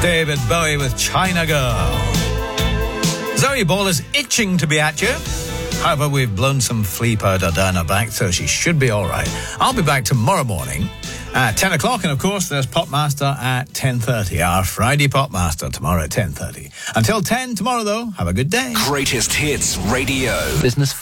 David Bowie with China Girl. Zoe Ball is itching to be at you. However, we've blown some flea powder down her back, so she should be all right. I'll be back tomorrow morning at 10 o'clock, and of course, there's Popmaster at 10:30. Our Friday Popmaster tomorrow at 10:30. Until 10 tomorrow, though, have a good day. Greatest Hits Radio. Business